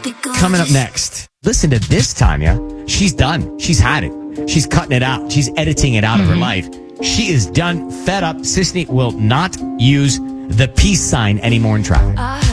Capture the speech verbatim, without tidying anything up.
Coming up next, listen to this, Tanya. She's done. She's had it. She's cutting it out. She's editing it out mm-hmm. of her life. She is done, fed up. Sisney will not use the peace sign anymore in traffic.